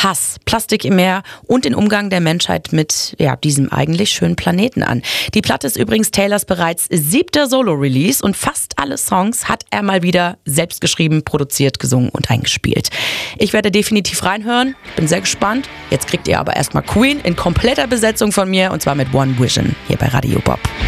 Hass, Plastik im Meer und den Umgang der Menschheit mit diesem eigentlich schönen Planeten an. Die Platte ist übrigens Taylors bereits 7. Solo-Release und fast alle Songs hat er mal wieder selbst geschrieben, produziert, gesungen und eingespielt. Ich werde definitiv reinhören, bin sehr gespannt. Jetzt kriegt ihr aber erstmal Queen in kompletter Besetzung von mir und zwar mit One Vision hier bei Radio Bob.